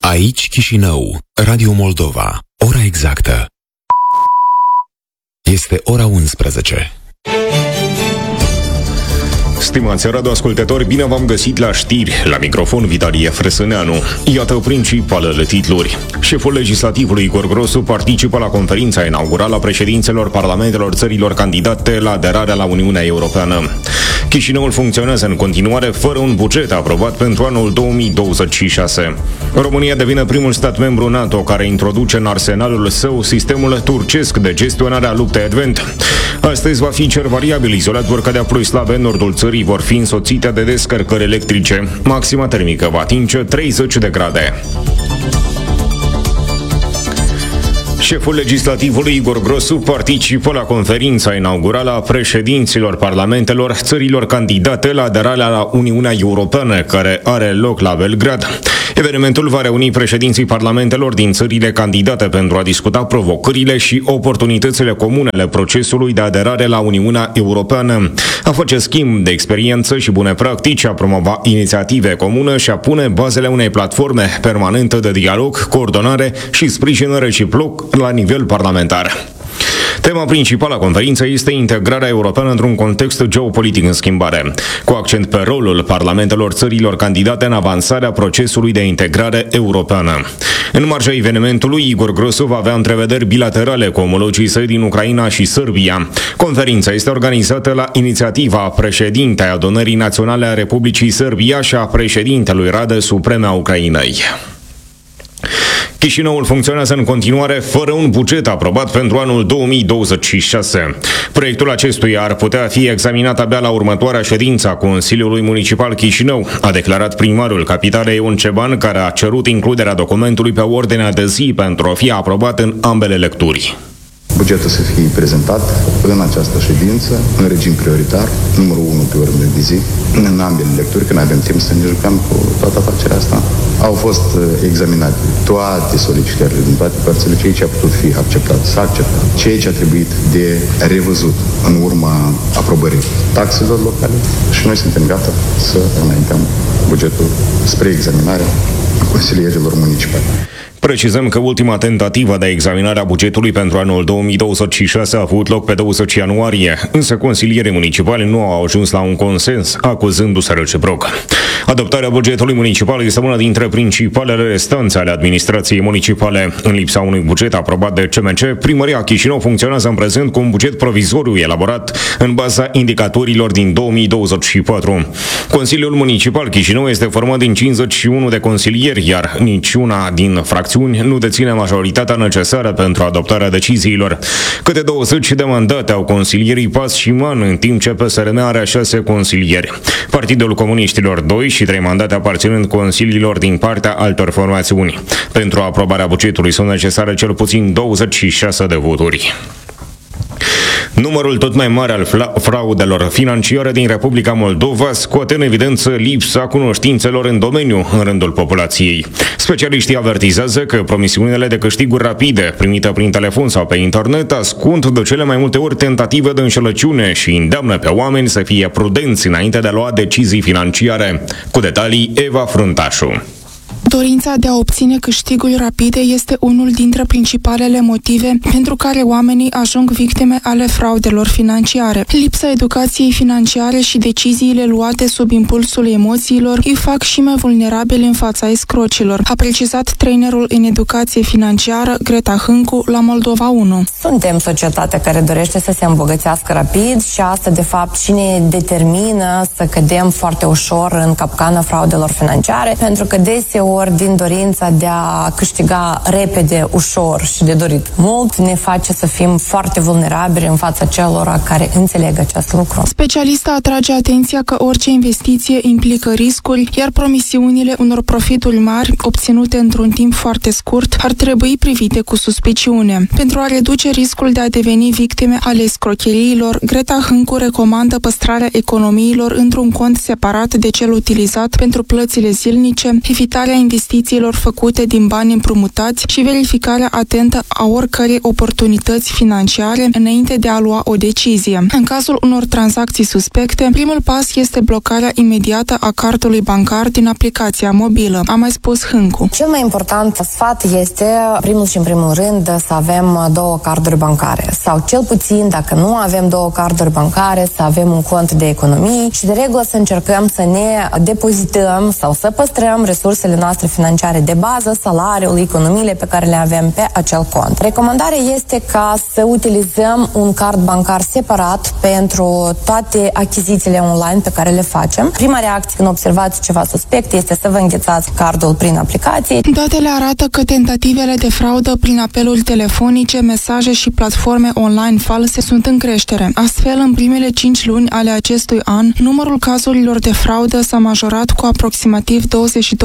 Aici Chișinău, Radio Moldova. Ora exactă este ora 11. Stimați radioascultători, bine v-am găsit la știri. La microfon Vitalie Fresăneanu. Iată principalele titluri. Șeful legislativului Igor Grosu participă la conferința inaugurală a președinților parlamentelor țărilor candidate la aderarea la Uniunea Europeană. Chișinăul funcționează în continuare fără un buget aprobat pentru anul 2026. România devine primul stat membru NATO care introduce în arsenalul său sistemul turcesc de gestionare a luptei Advent. Astăzi va fi cer variabil, izolat vor cădea ploi slabe în nordul țării, vor fi însoțite de descărcări electrice. Maxima termică va atinge 30 de grade. Șeful legislativului Igor Grosu participă la conferința inaugurală a președinților parlamentelor țărilor candidate la aderarea la Uniunea Europeană, care are loc la Belgrad. Evenimentul va reuni președinții parlamentelor din țările candidate pentru a discuta provocările și oportunitățile comune ale procesului de aderare la Uniunea Europeană, a face schimb de experiență și bune practici, a promova inițiative comune și a pune bazele unei platforme permanente de dialog, coordonare și sprijin reciproc la nivel parlamentar. Tema principală a conferinței este integrarea europeană într-un context geopolitic în schimbare, cu accent pe rolul parlamentelor țărilor candidate în avansarea procesului de integrare europeană. În marja evenimentului, Igor Grosu va avea întrevederi bilaterale cu omologii săi din Ucraina și Serbia. Conferința este organizată la inițiativa președintei Adunării Naționale a Republicii Serbia și a președintelui Radei Supreme a Ucrainei. Chișinăul funcționează în continuare fără un buget aprobat pentru anul 2026. Proiectul acestuia ar putea fi examinat abia la următoarea ședință a Consiliului Municipal Chișinău, a declarat primarul capitalei Ion Ceban, care a cerut includerea documentului pe ordinea de zi pentru a fi aprobat în ambele lecturi. Bugetul să fie prezentat în această ședință, în regim prioritar, numărul 1 pe ordine de zi, în ambele lecturi, când avem timp să ne jucăm cu toată afacerea asta. Au fost examinate toate solicitările din toate părțile, ceea ce a putut fi acceptat, s-a acceptat, ceea ce a trebuit de revăzut în urma aprobării taxelor locale și noi suntem gata să înaintăm bugetul spre examinare consilierilor municipali. Precizăm că ultima tentativă de examinare a bugetului pentru anul 2026 a avut loc pe 20 ianuarie, însă consilierii municipali nu au ajuns la un consens, acuzându-se reciproc. Adoptarea bugetului municipal este una dintre principalele restanțe ale administrației municipale. În lipsa unui buget aprobat de CMC, Primăria Chișinău funcționează în prezent cu un buget provizoriu elaborat în baza indicatorilor din 2024. Consiliul Municipal Chișinău este format din 51 de consilieri, iar niciuna din fracțiuni nu deține majoritatea necesară pentru adoptarea deciziilor. Câte 20 de mandate au consilierii Pas și Man, în timp ce PSRM are 6 consilieri. Partidul Comuniștilor 2 și 3 mandate aparținând consiliilor din partea altor formațiuni. Pentru aprobarea bugetului sunt necesare cel puțin 26 de voturi. Numărul tot mai mare al fraudelor financiare din Republica Moldova scoate în evidență lipsa cunoștințelor în domeniu în rândul populației. Specialiștii avertizează că promisiunile de câștiguri rapide primite prin telefon sau pe internet ascund de cele mai multe ori tentative de înșelăciune și îndeamnă pe oameni să fie prudenți înainte de a lua decizii financiare. Cu detalii, Eva Fruntașu. Dorința de a obține câștiguri rapide este unul dintre principalele motive pentru care oamenii ajung victime ale fraudelor financiare. Lipsa educației financiare și deciziile luate sub impulsul emoțiilor îi fac și mai vulnerabili în fața escrocilor, a precizat trainerul în educație financiară Greta Hâncu la Moldova 1. Suntem societatea care dorește să se îmbogățească rapid și asta, de fapt, și ne determină să cădem foarte ușor în capcana fraudelor financiare, pentru că deseori din dorința de a câștiga repede, ușor și de dorit mult, ne face să fim foarte vulnerabili în fața celor care înțeleg acest lucru. Specialista atrage atenția că orice investiție implică riscuri, iar promisiunile unor profituri mari, obținute într-un timp foarte scurt, ar trebui privite cu suspiciune. Pentru a reduce riscul de a deveni victime ale escrocheriilor, Greta Hâncu recomandă păstrarea economiilor într-un cont separat de cel utilizat pentru plățile zilnice, evitarea investițiilor făcute din bani împrumutați și verificarea atentă a oricărei oportunități financiare înainte de a lua o decizie. În cazul unor tranzacții suspecte, primul pas este blocarea imediată a cardului bancar din aplicația mobilă, a mai spus Hâncu. Cel mai important sfat este, în primul rând, să avem 2 carduri bancare sau cel puțin, dacă nu avem 2 carduri bancare, să avem un cont de economii și de regulă să încercăm să ne depozităm sau să păstrăm resursele noastre financiare de bază, salariul, economiile pe care le avem pe acel cont. Recomandarea este ca să utilizăm un card bancar separat pentru toate achizițiile online pe care le facem. Prima reacție când observați ceva suspect este să vă înghețați cardul prin aplicație. Datele arată că tentativele de fraudă prin apeluri telefonice, mesaje și platforme online false sunt în creștere. Astfel, în primele 5 luni ale acestui an, numărul cazurilor de fraudă s-a majorat cu aproximativ 22%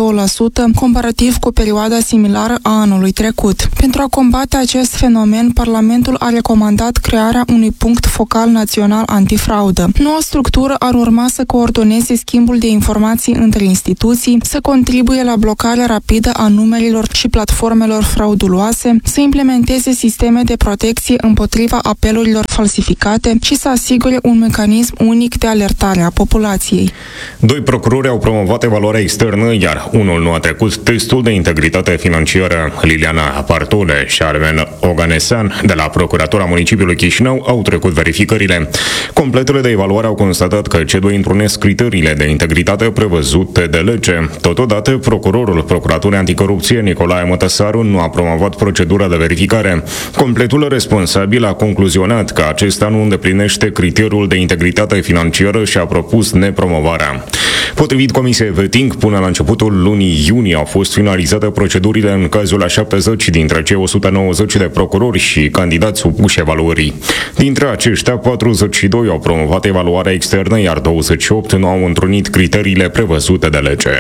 comparativ cu perioada similară a anului trecut. Pentru a combate acest fenomen, Parlamentul a recomandat crearea unui punct focal național antifraudă. Noua structură ar urma să coordoneze schimbul de informații între instituții, să contribuie la blocarea rapidă a numerilor și platformelor frauduloase, să implementeze sisteme de protecție împotriva apelurilor falsificate și să asigure un mecanism unic de alertare a populației. 2 procurori au promovat evaluarea externă, iar unul nu a trecut testul de integritate financiară. Liliana Partule și Armen Oganesan, de la Procuratura Municipiului Chișinău, au trecut verificările. Completele de evaluare au constatat că cei 2 întrunesc criteriile de integritate prevăzute de lege. Totodată, procurorul Procuraturii Anticorupție, Nicolae Mătăsaru, nu a promovat procedura de verificare. Completul responsabil a concluzionat că acesta nu îndeplinește criteriul de integritate financiară și a propus nepromovarea. Potrivit Comisiei Vetting, până la începutul lunii iunie au fost finalizate procedurile în cazul a 70 dintre cei 190 de procurori și candidați supuși evaluării. Dintre aceștia, 42 au promovat evaluarea externă, iar 28 nu au întrunit criteriile prevăzute de lege.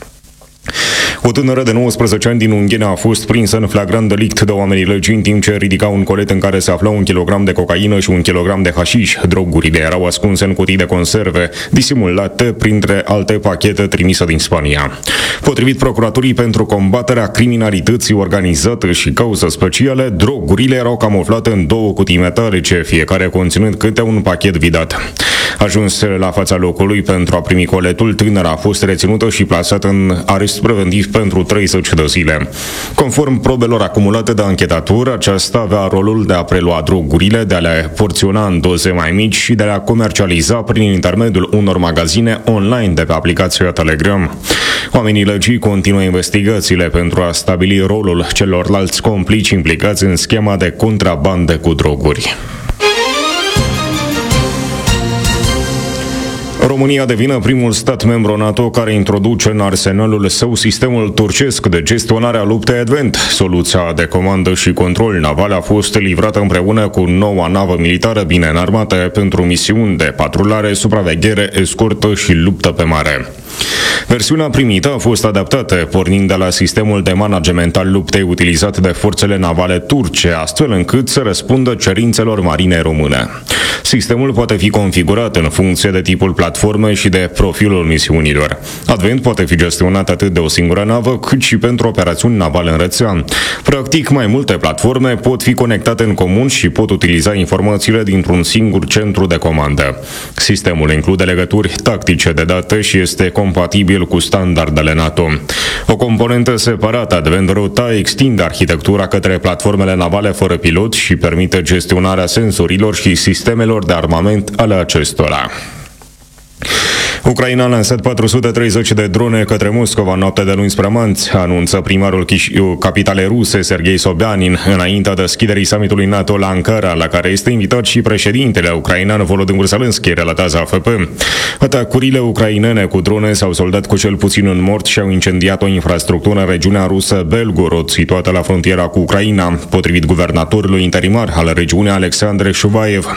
O tânără de 19 ani din Unghena a fost prinsă în flagrant delict de oamenii legii în timp ce ridica un colet în care se afla 1 kilogram de cocaină și 1 kilogram de hașiș. Drogurile erau ascunse în cutii de conserve, disimulate printre alte pachete trimise din Spania. Potrivit Procuraturii pentru combaterea criminalității organizate și cauză speciale, drogurile erau camuflate în 2 cutii metalice, fiecare conținând câte un pachet vidat. Ajuns la fața locului pentru a primi coletul, tânăra a fost reținută și plasată în arest preventiv pentru 30 de zile. Conform probelor acumulate de anchetator, aceasta avea rolul de a prelua drogurile, de a le porționa în doze mai mici și de a le comercializa prin intermediul unor magazine online de pe aplicația Telegram. Oamenii legii continuă investigațiile pentru a stabili rolul celorlalți complici implicați în schema de contrabandă cu droguri. România devine primul stat membru NATO care introduce în arsenalul său sistemul turcesc de gestionare a luptei Advent. Soluția de comandă și control naval a fost livrată împreună cu noua navă militară bine înarmată pentru misiuni de patrulare, supraveghere, escortă și luptă pe mare. Versiunea primită a fost adaptată, pornind de la sistemul de management al luptei utilizat de forțele navale turce, astfel încât să răspundă cerințelor marine române. Sistemul poate fi configurat în funcție de tipul platformei și de profilul misiunilor. Advent poate fi gestionat atât de o singură navă, cât și pentru operațiuni navale în rețea. Practic, mai multe platforme pot fi conectate în comun și pot utiliza informațiile dintr-un singur centru de comandă. Sistemul include legături tactice de date și este compatibil cu standardele NATO. O componentă separată, Advent Rota, extinde arhitectura către platformele navale fără pilot și permite gestionarea sensorilor și sistemelor de armament ale acestora. Ucraina a lansat 430 de drone către Moscova noaptea de luni spre marți, anunță primarul capitalei ruse, Serghei Sobyanin, înaintea deschiderii summitului NATO la Ankara, la care este invitat și președintele ucrainean Volodymyr Zelensky, relatează AFP. Atacurile ucrainene cu drone s-au soldat cu cel puțin un mort și au incendiat o infrastructură în regiunea rusă Belgorod, situată la frontiera cu Ucraina, potrivit guvernatorului interimar al regiunii Alexandre Shuvaev.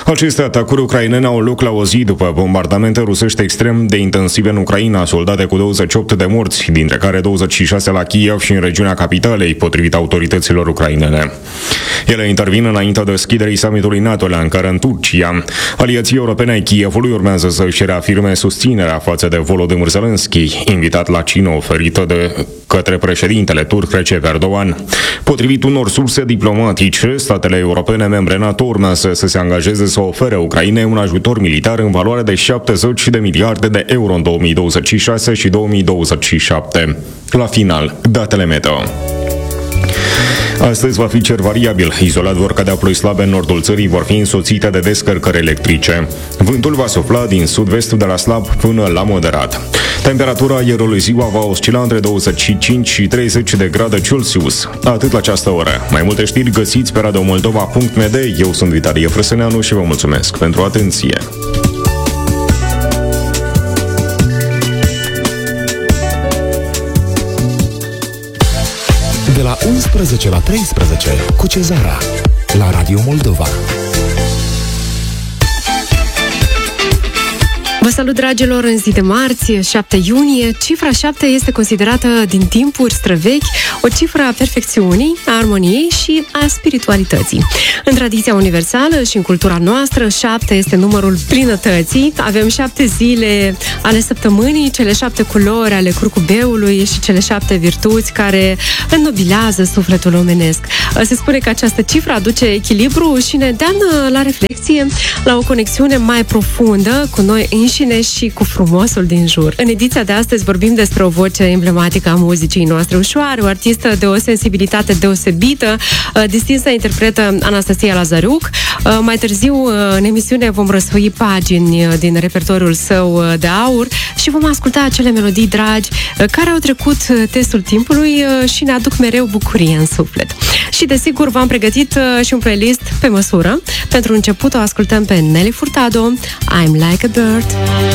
Aceste atacuri ucrainene au loc la o zi după bombardamente rusești extrem de intensive în Ucraina, soldate cu 28 de morți, dintre care 26 la Kiev și în regiunea capitalei, potrivit autorităților ucrainene. Ele intervin înaintea deschiderii summitului NATO la Ankara, în Turcia. Aliații europene ai Kievului urmează să își reafirme susținerea față de Volodymyr Zelensky, invitat la cină oferită de către președintele turc Recep Erdogan. Potrivit unor surse diplomatice, statele europene membre NATO urmează să se angajeze să ofere Ucrainei un ajutor militar în valoare de 70 de miliarde de euro în 2026 și 2027. La final, datele meteo. Astăzi va fi cer variabil. Izolat vor cădea ploi slabe în nordul țării, vor fi însoțite de descărcări electrice. Vântul va sufla din sud-vest de la slab până la moderat. Temperatura aerului ziua va oscila între 25 și 30 de grade Celsius. Atât la această oră. Mai multe știri găsiți pe radiomoldova.md. Eu sunt Vitalie Frăsăneanu și vă mulțumesc pentru atenție. De la 11 la 13 cu Cezara la Radio Moldova. Vă salut, dragilor, în zi de marți, 7 iunie. Cifra 7 este considerată din timpuri străvechi o cifră a perfecțiunii, a armoniei și a spiritualității. În tradiția universală și în cultura noastră, 7 este numărul plinătății. Avem 7 zile ale săptămânii, cele 7 culori ale curcubeului și cele 7 virtuți care înnobilează sufletul omenesc. Se spune că această cifră aduce echilibru și ne îndeamnă la reflexie, la o conexiune mai profundă cu noi înșine și cu frumosul din jur. În ediția de astăzi vorbim despre o voce emblematică a muzicii noastre ușoare, o artistă de o sensibilitate deosebită, distinsă interpretă Anastasia Lazariuc. Mai târziu, în emisiune, vom răsfoi pagini din repertoriul său de aur și vom asculta acele melodii dragi care au trecut testul timpului și ne aduc mereu bucurie în suflet. Și, desigur, v-am pregătit și un playlist pe măsură. Pentru început o ascultăm pe Nelly Furtado, I'm Like a Bird.